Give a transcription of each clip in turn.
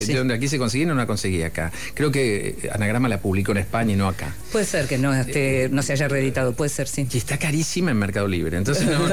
Sí. Yo la quise conseguir y no la conseguí acá. Creo que Anagrama la publicó en España y no acá. Puede ser que no se haya reeditado, puede ser, sí. Y está carísima en Mercado Libre, entonces no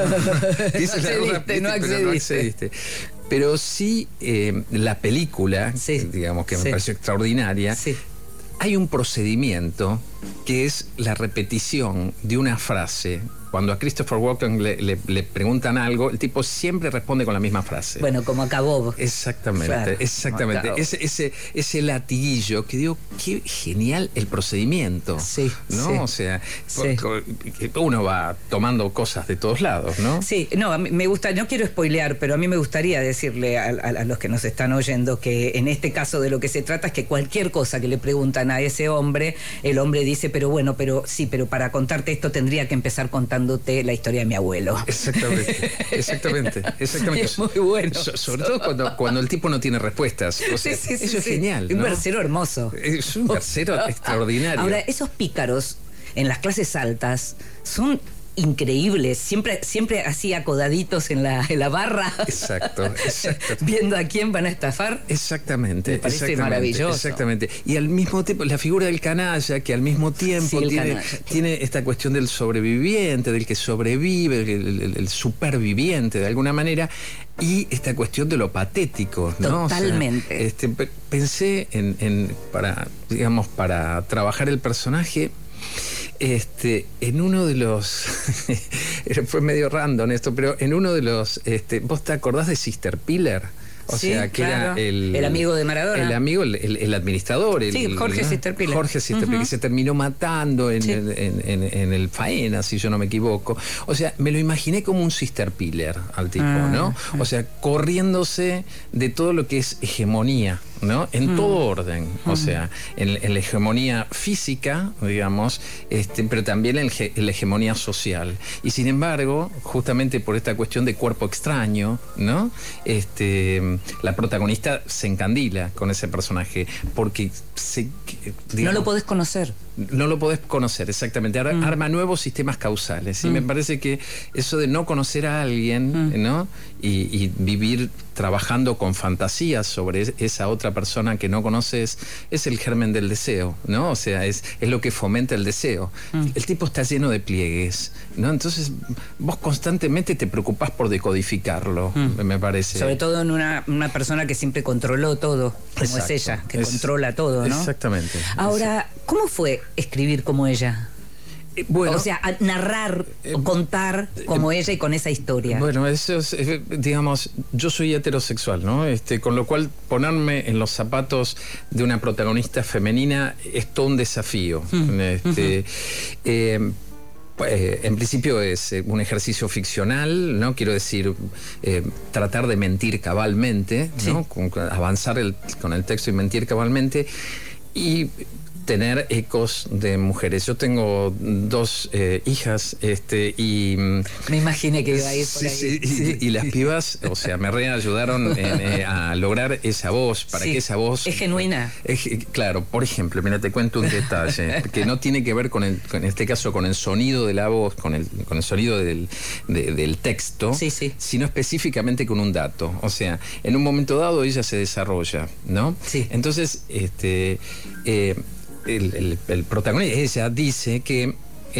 accediste. Pero sí, la película, digamos que me pareció extraordinaria, hay un procedimiento que es la repetición de una frase. Cuando a Christopher Walken le preguntan algo, el tipo siempre responde con la misma frase. Bueno, como acabó. Exactamente, claro, exactamente. Ese latiguillo que digo, qué genial el procedimiento. Sí, ¿no? Sí, o sea, sí. Uno va tomando cosas de todos lados, ¿no? Sí, no, me gusta, no quiero spoilear, pero a mí me gustaría decirle a los que nos están oyendo que en este caso de lo que se trata es que cualquier cosa que le preguntan a ese hombre, el hombre dice, pero bueno, pero para contarte esto tendría que empezar contándote la historia de mi abuelo. Exactamente. Es muy bueno. Sobre todo cuando el tipo no tiene respuestas. O sea, eso es genial, ¿no? Un versero hermoso. Es un versero extraordinario. Ahora, esos pícaros en las clases altas son increíbles, siempre así acodaditos en la barra. Exacto. Viendo a quién van a estafar. Exactamente. Me parece maravilloso. Exactamente. Y al mismo tiempo, la figura del canalla, que al mismo tiempo tiene esta cuestión del sobreviviente, del que sobrevive, el superviviente de alguna manera, y esta cuestión de lo patético, ¿no? Totalmente. O sea, pensé para trabajar el personaje. En uno de los fue medio random esto, pero en uno de los ¿vos te acordás de Sister Piller? O sea, que claro. Era el amigo de Maradona. El amigo, el administrador. Jorge Sister Piller. Jorge Sister Piller, que se terminó matando en el Faena, si yo no me equivoco. O sea, me lo imaginé como un Sister Piller al tipo, ¿no? O sea, corriéndose de todo lo que es hegemonía, ¿no? En todo orden. O sea, en la hegemonía física, digamos, pero también en la hegemonía social. Y sin embargo, justamente por esta cuestión de cuerpo extraño, ¿no? La protagonista se encandila con ese personaje porque no lo podés conocer. No lo podés conocer, exactamente. Arma nuevos sistemas causales. Y me parece que eso de no conocer a alguien, ¿no? Y vivir trabajando con fantasías sobre esa otra persona que no conoces, es el germen del deseo, ¿no? O sea, es lo que fomenta el deseo. El tipo está lleno de pliegues, ¿no? Entonces, vos constantemente te preocupás por decodificarlo, me parece. Sobre todo en una persona que siempre controló todo, como es ella, que controla todo, ¿no? Exactamente. Ahora, ¿cómo fue escribir como ella? Bueno, o sea, narrar o contar como ella y con esa historia. Bueno, eso es, digamos, yo soy heterosexual, ¿no? Con lo cual ponerme en los zapatos de una protagonista femenina es todo un desafío. En principio es un ejercicio ficcional, ¿no? Quiero decir, tratar de mentir cabalmente, ¿no? Avanzar con el texto y mentir cabalmente, y tener ecos de mujeres. Yo tengo 2 hijas, y me imaginé que iba a ir por ahí. Y las pibas, o sea, me reayudaron a lograr esa voz, para que esa voz... Es genuina. Claro, por ejemplo, mira, te cuento un detalle que no tiene que ver en este caso con el sonido de la voz, con el sonido del texto, sino específicamente con un dato. O sea, en un momento dado ella se desarrolla, ¿no? Sí. Entonces, el protagonista, ella dice que,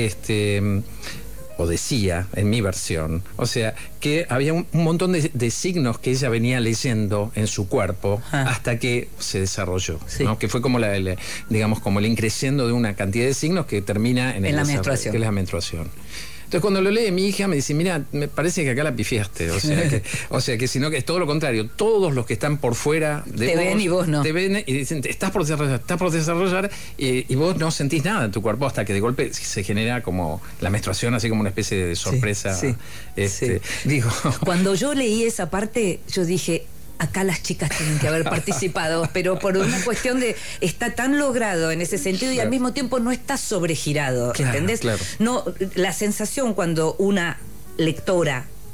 o decía en mi versión, o sea, que había un montón de signos que ella venía leyendo en su cuerpo hasta que se desarrolló, ¿no? Que fue como digamos, como el increciendo de una cantidad de signos que termina en la menstruación. Que es la menstruación. Entonces, cuando lo lee mi hija, me dice, mira, me parece que acá la pifiaste. O sea que si no, que es todo lo contrario. Todos los que están por fuera de te vos, ven y vos no. Te ven y dicen, estás por desarrollar, y vos no sentís nada en tu cuerpo hasta que de golpe se genera como la menstruación, así como una especie de sorpresa. Digo. Cuando yo leí esa parte, yo dije, acá las chicas tienen que haber participado, pero por una cuestión de está tan logrado en ese sentido y al mismo tiempo no está sobregirado, ¿entendés? Claro. No, la sensación cuando una lectora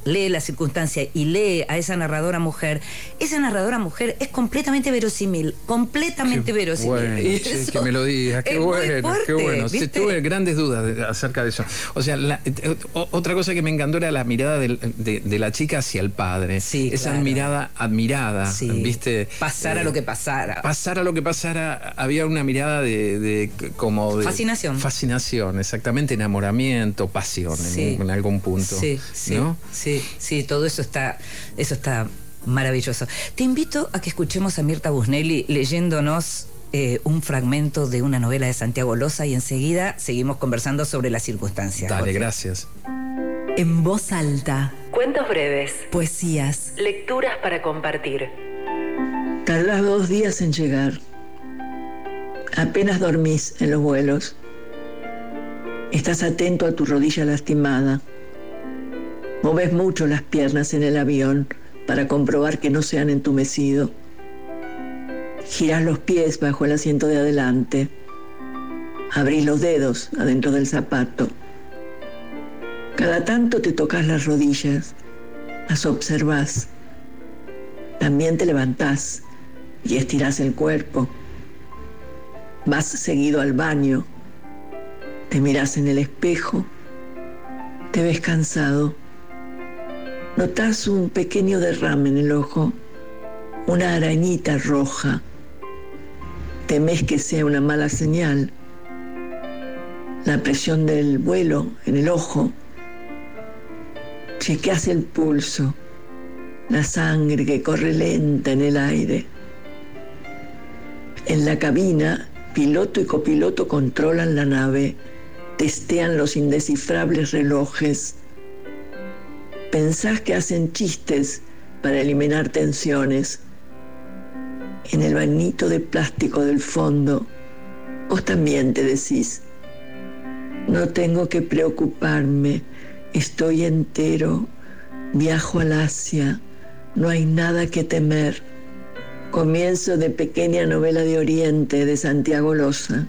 lee La Circunstancia y lee a esa narradora mujer es completamente verosímil, completamente verosímil. Bueno, sí, que me lo digas, qué bueno. Sí, tuve grandes dudas acerca de eso. O sea, otra cosa que me encantó era la mirada de la chica hacia el padre. Sí, esa claro. mirada admirada, Sí. ¿viste? Pasara lo que pasara. Pasara lo que pasara, había una mirada como de fascinación, exactamente, enamoramiento, pasión, Sí. en algún punto. Sí, ¿no? sí, todo eso está maravilloso. Te invito a que escuchemos a Mirta Busnelli leyéndonos un fragmento de una novela de Santiago Loza y enseguida seguimos conversando sobre La Circunstancia. Dale, Jorge. gracias. En voz alta. Cuentos breves. Poesías. Lecturas para compartir. Tardás 2 días en llegar. Apenas dormís en los vuelos. Estás atento a tu rodilla lastimada. Moves mucho las piernas en el avión para comprobar que no se han entumecido. Girás los pies bajo el asiento de adelante. Abrís los dedos adentro del zapato. Cada tanto te tocas las rodillas, las observás. También te levantás y estirás el cuerpo. Vas seguido al baño. Te mirás en el espejo. Te ves cansado. Notás un pequeño derrame en el ojo, una arañita roja. Temés que sea una mala señal. La presión del vuelo en el ojo. Chequeás el pulso, la sangre que corre lenta en el aire. En la cabina, piloto y copiloto controlan la nave, testean los indescifrables relojes. Pensás que hacen chistes para eliminar tensiones. En el vainito de plástico del fondo, vos también te decís: no tengo que preocuparme, estoy entero, viajo al Asia, no hay nada que temer. Comienzo de Pequeña Novela de Oriente de Santiago Loza.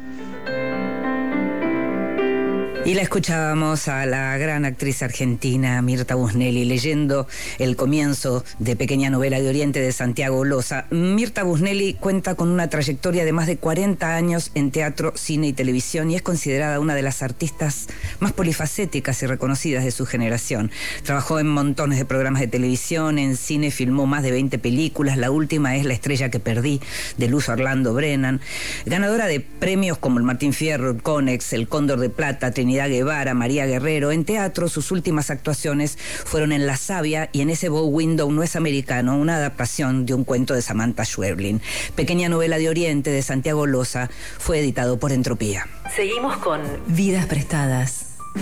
Y la escuchábamos a la gran actriz argentina Mirta Busnelli leyendo el comienzo de Pequeña Novela de Oriente de Santiago Loza. Mirta Busnelli cuenta con una trayectoria de más de 40 años en teatro, cine y televisión y es considerada una de las artistas más polifacéticas y reconocidas de su generación. Trabajó en montones de programas de televisión, en cine filmó más de 20 películas, la última es La estrella que perdí, de Luz Orlando Brennan. Ganadora de premios como el Martín Fierro, el Conex, el Cóndor de Plata, Trinidad Guevara, María Guerrero. En teatro, sus últimas actuaciones fueron en La Savia y en Ese Bow Window no es americano, una adaptación de un cuento de Samantha Schweblin. Pequeña Novela de Oriente de Santiago Loza fue editado por Entropía. Seguimos con Vidas prestadas.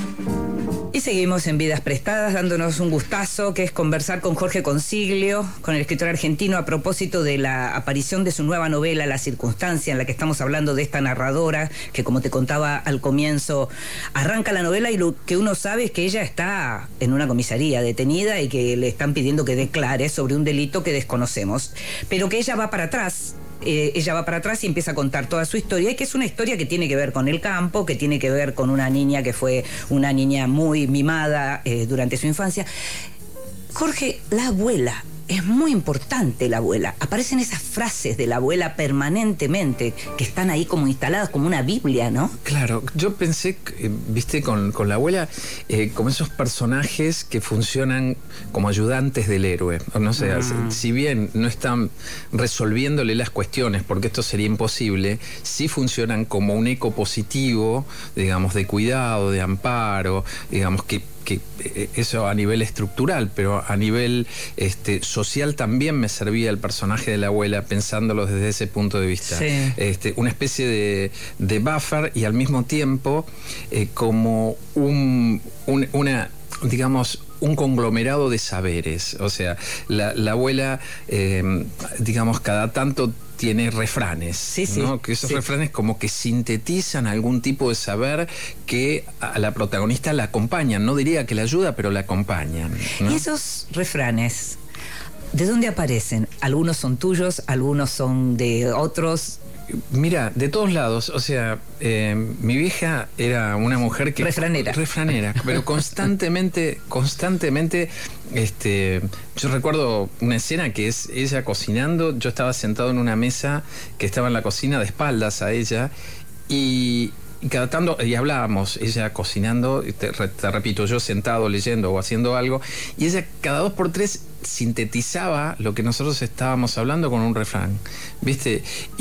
Y seguimos en Vidas Prestadas, dándonos un gustazo, que es conversar con Jorge Consiglio, con el escritor argentino, a propósito de la aparición de su nueva novela, La Circunstancia, en la que estamos hablando de esta narradora, que como te contaba al comienzo, arranca la novela y lo que uno sabe es que ella está en una comisaría detenida y que le están pidiendo que declare sobre un delito que desconocemos, pero que ella va para atrás. Ella va para atrás y empieza a contar toda su historia, y que es una historia que tiene que ver con el campo, que tiene que ver con una niña que fue una niña muy mimada durante su infancia. Jorge, la abuela, es muy importante la abuela. Aparecen esas frases de la abuela permanentemente, que están ahí como instaladas como una Biblia, ¿no? Claro, yo pensé, viste, con la abuela, como esos personajes que funcionan como ayudantes del héroe. No sé, si bien no están resolviéndole las cuestiones, porque esto sería imposible, sí funcionan como un eco positivo, digamos, de cuidado, de amparo, digamos, que eso a nivel estructural, pero a nivel social también me servía el personaje de la abuela, pensándolo desde ese punto de vista. Sí. Una especie de buffer y al mismo tiempo como una digamos, un conglomerado de saberes. O sea, la abuela, digamos, cada tanto tiene refranes, ¿no? Que esos refranes como que sintetizan algún tipo de saber que a la protagonista la acompañan. No diría que la ayuda, pero la acompañan, ¿no? Y esos refranes, ¿de dónde aparecen? Algunos son tuyos, algunos son de otros. Mira, de todos lados, o sea, mi vieja era una mujer que... Refranera, pero constantemente Yo recuerdo una escena que es ella cocinando, yo estaba sentado en una mesa que estaba en la cocina de espaldas a ella y cada tanto, y hablábamos, ella cocinando, te repito, yo sentado leyendo o haciendo algo, y ella cada 2 por 3 sintetizaba lo que nosotros estábamos hablando con un refrán, ¿viste?